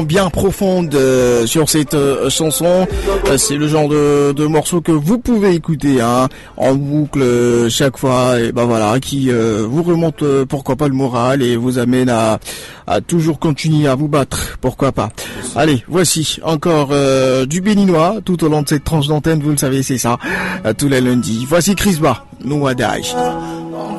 Bien profonde sur cette chanson. C'est le genre de morceau que vous pouvez écouter en boucle chaque fois, et ben voilà, qui vous remonte pourquoi pas le moral et vous amène à toujours continuer à vous battre, pourquoi pas. Allez, voici encore du béninois tout au long de cette tranche d'antenne, vous le savez, c'est ça, tous les lundis. Voici Chris Ba, Nouadage.